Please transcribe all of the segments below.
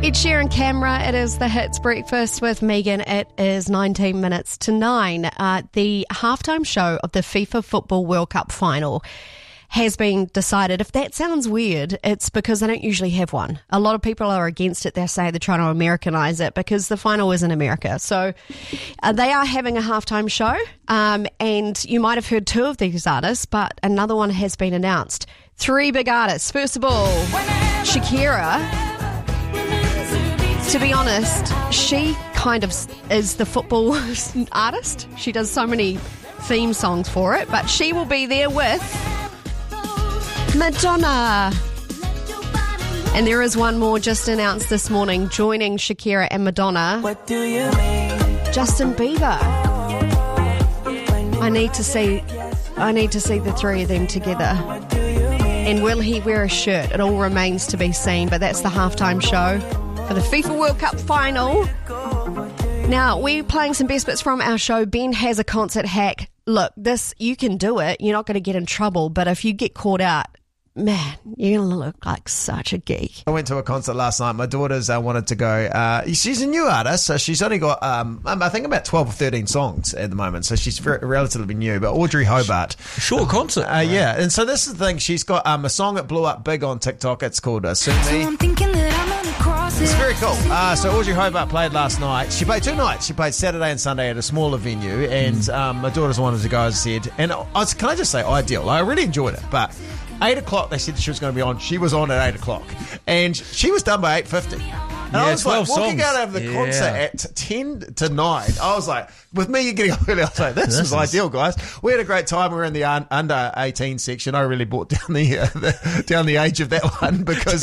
Ed Sheeran, Camera. It is the Hits Breakfast with Megan. It is 19 minutes to 9. The halftime show of the FIFA Football World Cup final has been decided. If that sounds weird, it's because they don't usually have one. A lot of people are against it. They're saying they're trying to Americanize it because the final is in America. So they are having a halftime show, and you might have heard two of these artists, but another one has been announced. Three big artists. First of all, Shakira. To be honest, she kind of is the football artist. She does so many theme songs for it, but she will be there with Madonna. And there is one more just announced this morning, joining Shakira and Madonna. What do you mean? Justin Bieber. I need to see the three of them together. And will he wear a shirt? It all remains to be seen, but that's the halftime show for the FIFA World Cup final. Now, we're playing some best bits from our show. Ben has a concert hack. Look, this, you can do it. You're not going to get in trouble, but if you get caught out, man, you're going to look like such a geek. I went to a concert last night. My daughters wanted to go. She's a new artist, so she's only got, I think, about 12 or 13 songs at the moment, so she's relatively new. But Audrey Hobart. Short concert. Yeah, and so this is the thing. She's got a song that blew up big on TikTok. It's called Sue Me. It's very cool. So Audrey Hobart played last night. She played 2 nights. She played Saturday and Sunday at a smaller venue, and my daughters wanted to go, as I said. And can I just say, ideal. I really enjoyed it, but 8 o'clock, they said she was going to be on. She was on at 8 o'clock. And she was done by 8:50. And I was like, walking out of the concert at 10 to 9, I was like, with me getting up early, I was like, this is ideal, guys. We had a great time. We were in the under 18 section. I really brought down the age of that one because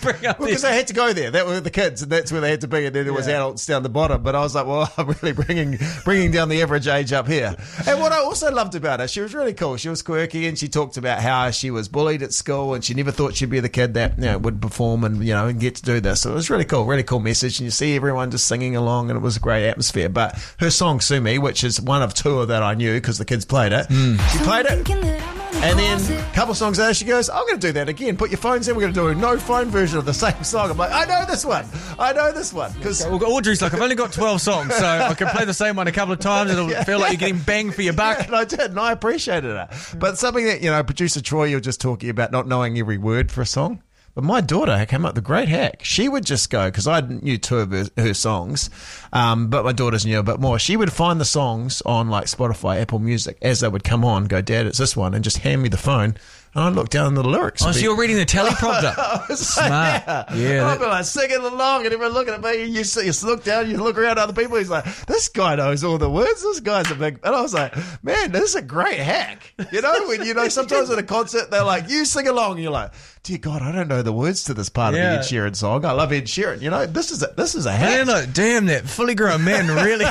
I had to go there. That were the kids, and that's where they had to be. And then there was adults down the bottom. But I was like, well, I'm really bringing down the average age up here. And what I also loved about her, she was really cool. She was quirky, and she talked about how she was bullied at school, and she never thought she'd be the kid that would perform and and get to do this. So it was really cool message, and you see everyone just singing along, and it was a great atmosphere. But her song Sue Me, which is one of 2 that I knew because the kids played it, she played it, and then a couple of songs later she goes, I'm going to do that again, put your phones in, we're going to do a no phone version of the same song. I'm like, I know this one because Audrey's like, I've only got 12 songs, so I can play the same one a couple of times. It'll feel like you're getting bang for your buck. And I did, and I appreciated it. But something that producer Troy, you're just talking about not knowing every word for a song. But my daughter came up with a great hack. She would just go, because I knew 2 of her songs, but my daughters knew a bit more. She would find the songs on like Spotify, Apple Music, as they would come on, go, Dad, it's this one, and just hand me the phone. And I'd look down the lyrics. Oh, so you're reading the teleprompter. I was Smart. Like, yeah. I'd be like singing along, and everyone looking at me. You look down, you look around at other people. He's like, this guy knows all the words. This guy's a big... And I was like, man, this is a great hack. When sometimes at a concert, they're like, you sing along. And you're like, dear God, I don't know the words to this part of the Ed Sheeran song. I love Ed Sheeran. This is a hack. Damn, that fully grown man really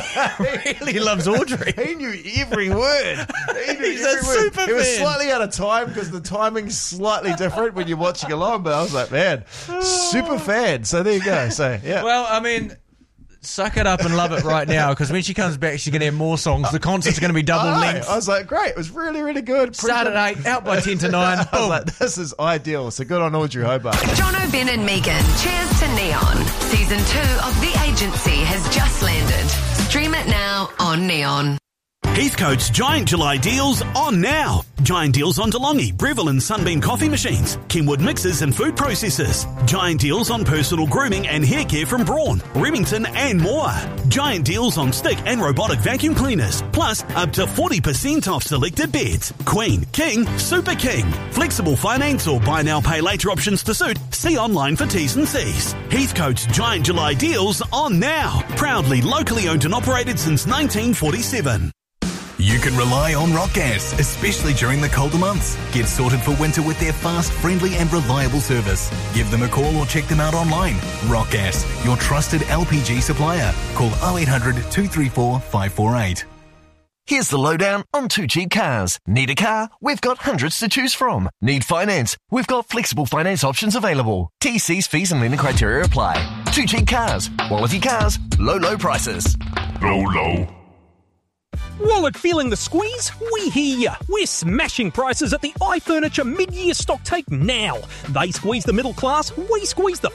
loves Audrey. He knew every word. He's a super fan. It was slightly out of time because the timing's slightly different when you're watching along, but I was like, man, super fan. So there you go. So, yeah. Well, I mean, suck it up and love it right now, because when she comes back, she's going to have more songs. The concert's going to be double length. I was like, great. It was really, really good. Start at 8, out by 10 to 9. I was like, this is ideal. So good on Audrey Hobart. Jono, Ben and Megan. Cheers to Neon. Season 2 of The Agency has just landed. Stream it now on Neon. Heathcote's Giant July deals on now. Giant deals on DeLonghi, Breville and Sunbeam coffee machines, Kenwood mixers and food processors. Giant deals on personal grooming and hair care from Braun, Remington and more. Giant deals on stick and robotic vacuum cleaners. Plus, up to 40% off selected beds. Queen, King, Super King. Flexible finance or buy now, pay later options to suit. See online for T's and C's. Heathcote's Giant July deals on now. Proudly locally owned and operated since 1947. You can rely on Rock Gas, especially during the colder months. Get sorted for winter with their fast, friendly and reliable service. Give them a call or check them out online. Rock Gas, your trusted LPG supplier. Call 0800 234 548. Here's the lowdown on Too Cheap Cars. Need a car? We've got hundreds to choose from. Need finance? We've got flexible finance options available. TC's fees and lending criteria apply. Too Cheap Cars. Quality cars. Low prices. Low. Wallet feeling the squeeze? We hear ya. We're smashing prices at the iFurniture mid-year stock take now. They squeeze the middle class, we squeeze the